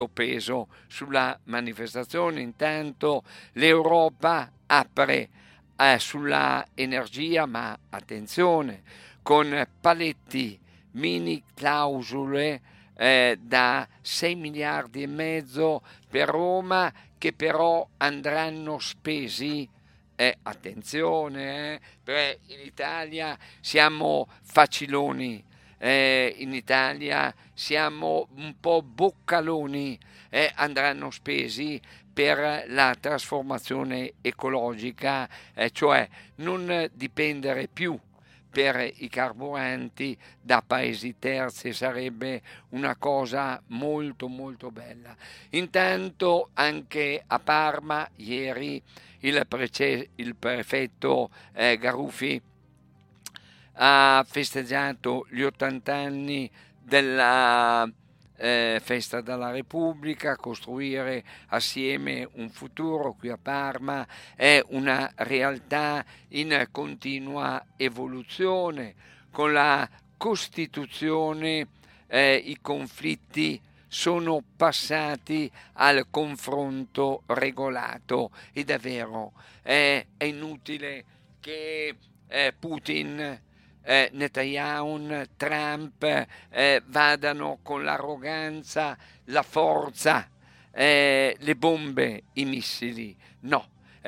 peso sulla manifestazione. Intanto l'Europa apre sulla energia, ma attenzione, con paletti, mini clausole da 6 miliardi e mezzo per Roma, che però andranno spesi. Attenzione, perché in Italia siamo faciloni, in Italia siamo un po' boccaloni, andranno spesi per la trasformazione ecologica, cioè non dipendere più per i carburanti da paesi terzi. Sarebbe una cosa molto molto bella. Intanto anche a Parma ieri il prefetto Garuffi ha festeggiato gli 80 anni della festa della Repubblica. Costruire assieme un futuro qui a Parma è una realtà in continua evoluzione. Con la Costituzione i conflitti sono passati al confronto regolato, e davvero è inutile che Putin, Netanyahu, Trump vadano con l'arroganza, la forza, le bombe, i missili. No,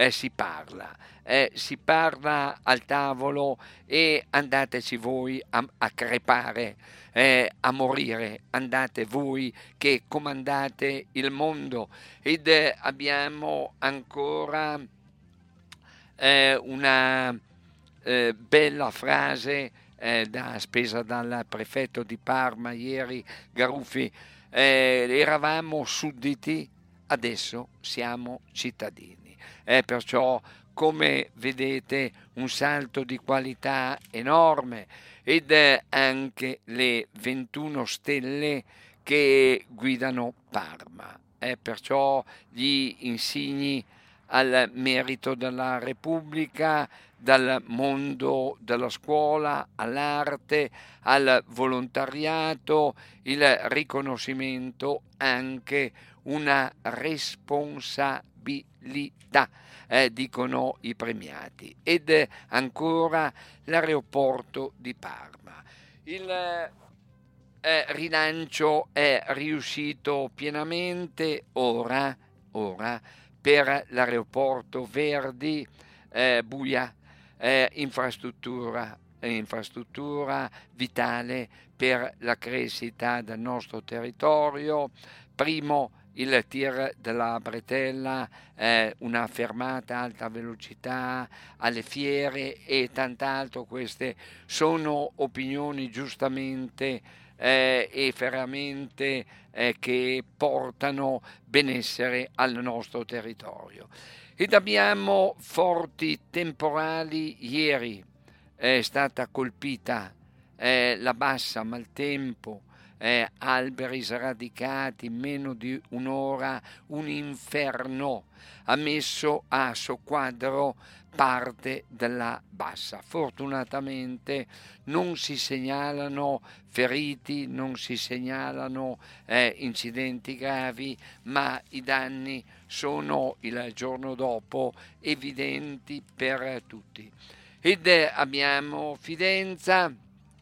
si parla al tavolo, e andateci voi a crepare, a morire, andate voi che comandate il mondo. Ed abbiamo ancora una bella frase spesa dal prefetto di Parma ieri, Garuffi: eravamo sudditi, adesso siamo cittadini. Perciò, come vedete, un salto di qualità enorme, ed anche le 21 stelle che guidano Parma. Perciò gli insigni al merito della Repubblica, dal mondo della scuola all'arte, al volontariato, il riconoscimento, anche una responsabilità, dicono i premiati. Ed ancora l'aeroporto di Parma. Il rilancio è riuscito pienamente ora per l'aeroporto Verdi, Buia, infrastruttura vitale per la crescita del nostro territorio. Primo, il tir della bretella, una fermata a alta velocità alle fiere e tant'altro. Queste sono opinioni giustamente e veramente che portano benessere al nostro territorio. Ed abbiamo forti temporali ieri. È stata colpita la Bassa, Maltempo, alberi sradicati in meno di un'ora, un inferno ha messo a soqquadro parte della Bassa. Fortunatamente non si segnalano feriti, non si segnalano incidenti gravi, ma i danni sono il giorno dopo evidenti per tutti. Ed abbiamo Fidenza,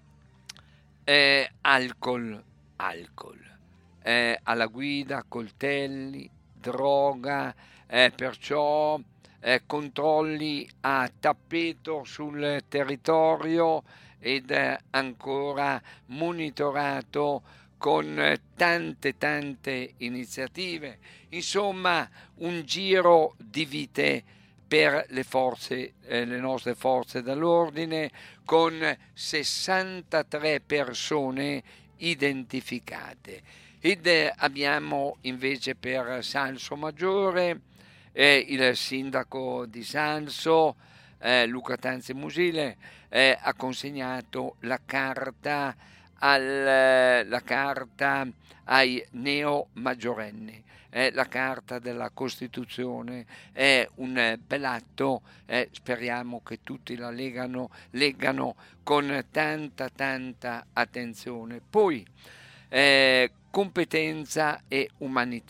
alcol, alla guida, coltelli, droga, perciò controlli a tappeto sul territorio, ed ancora monitorato con tante iniziative. Insomma, un giro di vite per le nostre forze dell'ordine, con 63 persone identificate. Ed abbiamo invece per Salso Maggiore il sindaco di Salso, Luca Tanzi Musile, ha consegnato la carta ai neo maggiorenni. La carta della Costituzione è un bell'atto, speriamo che tutti la leggano con tanta attenzione. Poi competenza e umanità.